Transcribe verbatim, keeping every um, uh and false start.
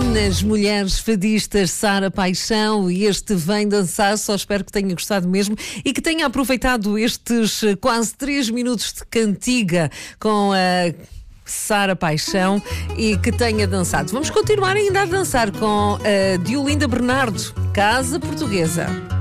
Meninas, mulheres fadistas, Sara Paixão, e este Vem Dançar. Só espero que tenha gostado mesmo e que tenha aproveitado estes quase três minutos de cantiga com a Sara Paixão e que tenha dançado. Vamos continuar ainda a dançar com a Diolinda Bernardo, Casa Portuguesa.